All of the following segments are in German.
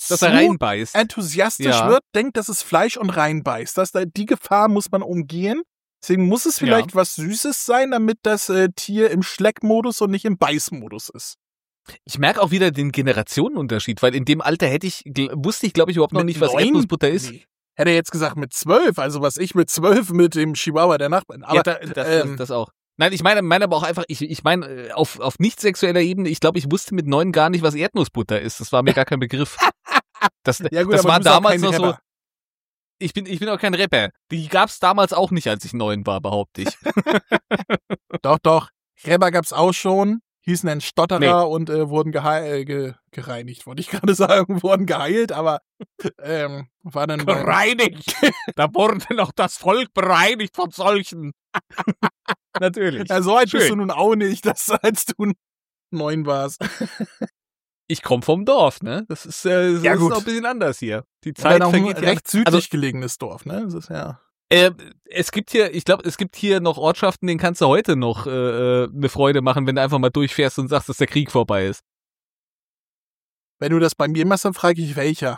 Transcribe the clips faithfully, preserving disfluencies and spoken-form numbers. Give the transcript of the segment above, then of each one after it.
dass zu er reinbeißt. enthusiastisch Ja. wird, denkt, das ist Fleisch und reinbeißt. Das, die Gefahr muss man umgehen. Deswegen muss es vielleicht Ja. was Süßes sein, damit das äh, Tier im Schleckmodus und nicht im Beißmodus ist. Ich merke auch wieder den Generationenunterschied, weil in dem Alter hätte ich, gl- wusste ich, glaube ich, überhaupt noch Mit nicht, was neun? Erdnussbutter ist. Nee. Hätte er jetzt gesagt mit zwölf, also was ich mit zwölf mit dem Chihuahua der Nachbarn. Aber ja, da, das, ähm, das, das auch. Nein, ich meine, meine aber auch einfach, ich, ich meine, äh, auf, auf nicht sexueller Ebene, ich glaube, ich wusste mit neun gar nicht, was Erdnussbutter ist. Das war mir gar kein Begriff. Das, ja gut, das aber war du bist auch damals kein noch so. Rapper. Ich bin, ich bin auch kein Rapper. Die gab's damals auch nicht, als ich neun war, behaupte ich. Doch, doch. Rapper gab's auch schon. Hießen dann Stotterer Nee. und äh, wurden gehe äh, ge gereinigt, wollte ich gerade sagen, wurden geheilt, aber ähm, war dann bei- Bereinigt! Da wurde noch das Volk bereinigt von solchen. Natürlich. Ja, so alt bist du Schön. nun auch nicht, dass als du neun warst. Ich komme vom Dorf, ne? Das ist, äh, so Ja, ist gut. noch ein bisschen anders hier. Die Weil Zeit auch ein vergeht ja. recht südlich Also, gelegenes Dorf, ne? Das ist ja. äh, es gibt hier, ich glaube, es gibt hier noch Ortschaften, denen kannst du heute noch äh, äh, eine Freude machen, wenn du einfach mal durchfährst und sagst, dass der Krieg vorbei ist. Wenn du das bei mir machst, dann frage ich welcher.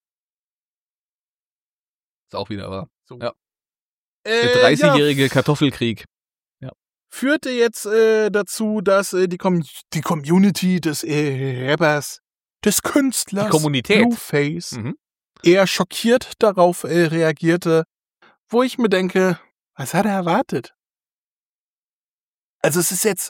Ist auch wieder wahr. So. Ja. Äh, Der dreißigjährige Kartoffelkrieg. Führte jetzt äh, dazu, dass äh, die, Com die Community des äh, Rappers, des Künstlers Die Kommunität. Blueface Mhm. eher schockiert darauf äh, reagierte, wo ich mir denke, was hat er erwartet? Also es ist jetzt,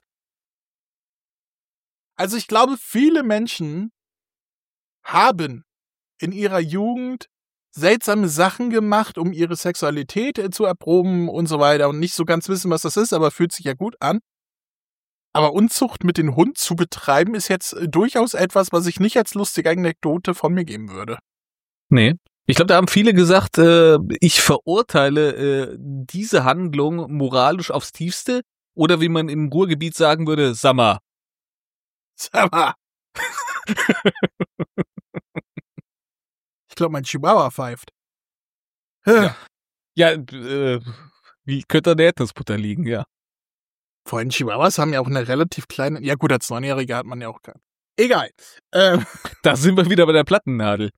also ich glaube, viele Menschen haben in ihrer Jugend seltsame Sachen gemacht, um ihre Sexualität äh, zu erproben und so weiter und nicht so ganz wissen, was das ist, aber fühlt sich ja gut an. Aber Unzucht mit dem Hund zu betreiben, ist jetzt äh, durchaus etwas, was ich nicht als lustige Anekdote von mir geben würde. Nee. Ich glaube, da haben viele gesagt, äh, ich verurteile äh, diese Handlung moralisch aufs Tiefste. Oder wie man im Ruhrgebiet sagen würde, Sammer. Sag mal. Ich glaube, mein Chihuahua pfeift. Ja. Ja, äh, wie könnte an der Erdnussbutter liegen, ja. Vor allem Chihuahuas haben ja auch eine relativ kleine, ja gut, als Neunjähriger hat man ja auch keinen. Egal. Ähm, Da sind wir wieder bei der Plattennadel.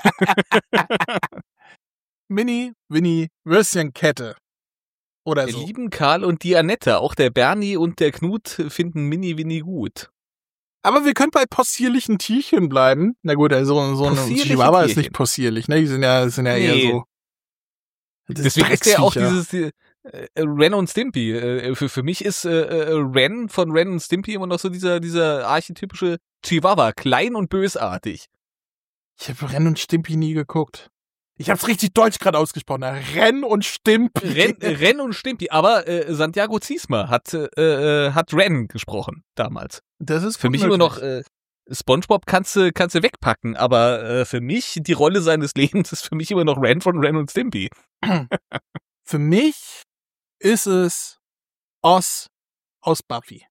Mini, Winnie, Würstchenkette. Oder Der so. lieben Karl und die Annette, auch der Bernie und der Knut finden Mini Winnie gut. Aber wir können bei possierlichen Tierchen bleiben. Na gut, also so ein Possierliche Chihuahua ist Tierchen. nicht possierlich, ne? Die sind ja, sind ja Nee. eher so. Das Deswegen ist der auch Drecksviecher. dieses äh, Ren und Stimpy. Äh, für, für mich ist äh, äh, Ren von Ren und Stimpy immer noch so dieser, dieser archetypische Chihuahua, klein und bösartig. Ich habe Ren und Stimpy nie geguckt. Ich hab's richtig deutsch gerade ausgesprochen. Ren und Stimpy. Ren, Ren und Stimpy, aber äh, Santiago Ziesmer hat, äh, äh, hat Ren gesprochen damals. Das ist Für mich immer noch äh, SpongeBob kannst du kannst du wegpacken, aber äh, für mich die Rolle seines Lebens ist für mich immer noch Ren von Ren und Stimpy. Für mich ist es Oz aus Buffy.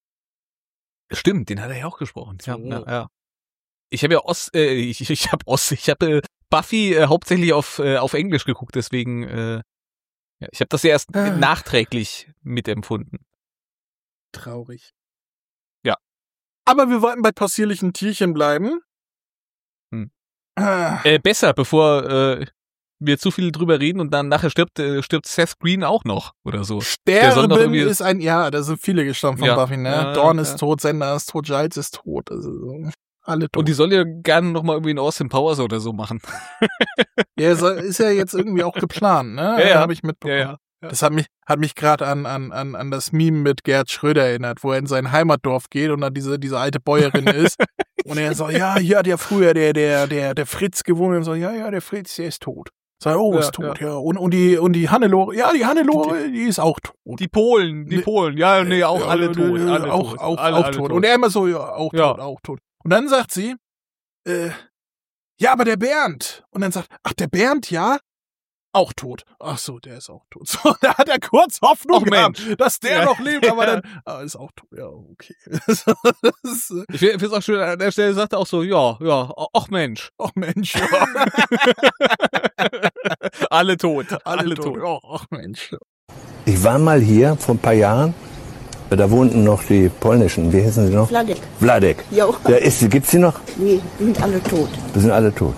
Stimmt, den hat er ja auch gesprochen. Ja, So. ja, ja. Ich habe ja Oz, äh, ich, ich habe Oz, ich habe äh, Buffy äh, hauptsächlich auf äh, auf Englisch geguckt, deswegen äh, ja, ich habe das ja erst Ah. nachträglich mitempfunden. Traurig. Ja. Aber wir wollten bei possierlichen Tierchen bleiben. Hm. Ah. Äh, besser, bevor äh, wir zu viel drüber reden und dann nachher stirbt äh, stirbt Seth Green auch noch oder so. Der soll noch Sterben irgendwie- ist ein, ja, da sind viele gestorben von Ja. Buffy, ne? Ja, Dawn ja. ist tot, Sender ist tot, Giles ist tot, also so. Alle tot. Und die soll ja gerne noch mal irgendwie einen Austin Powers oder so machen. ja, soll- ist ja jetzt irgendwie auch geplant, ne? Ja, ja. Habe ich mitbekommen. Ja, ja. Das hat mich, hat mich gerade an, an, an, an das Meme mit Gerd Schröder erinnert, wo er in sein Heimatdorf geht und da diese, diese alte Bäuerin ist. Und er so, ja, hier hat ja früher der, der, der, der Fritz gewohnt und so, ja, ja, der Fritz, der ist tot. Sag, oh, Ja, ist tot, ja. Und, und die, und die Hannelore, ja, die Hannelore, die ist auch tot. Die Polen, die Nee. Polen, ja, nee, auch Ja, alle äh, tot, äh, alle auch, tot, auch, alle, auch alle tot. Und er immer so, ja, auch Ja. tot, auch tot. Und dann sagt sie, äh, ja, aber der Bernd. Und dann sagt, ach, der Bernd, ja, auch tot. Ach so, der ist auch tot. So, da hat er kurz Hoffnung Ach, gehabt, Mensch. dass der Ja. noch lebt, aber Ja. dann, ah, ist auch tot. Ja, okay. Das ist, äh, Ich finde es auch schön, an der Stelle sagt er auch so, ja, ja, ach Mensch, ach Mensch, ja. alle tot, alle, alle tot. tot. Ja, ach Mensch. Ich war mal hier vor ein paar Jahren, da wohnten noch die polnischen, wie hießen sie noch? Wladek. Wladek. Ja. Der ist, gibt's die noch? Nee, die sind alle tot. Wir sind alle tot.